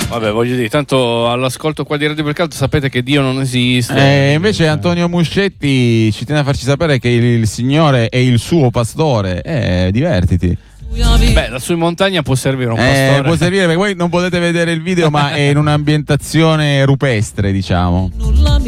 Vabbè, voglio dire, tanto all'ascolto qua di Radio Mercato sapete che Dio non esiste. Invece Antonio Muscetti ci tiene a farci sapere che il Signore è il suo pastore. Divertiti. Beh, lassù in montagna può servire un pastore. Può servire, perché voi non potete vedere il video, ma è in un'ambientazione rupestre, diciamo.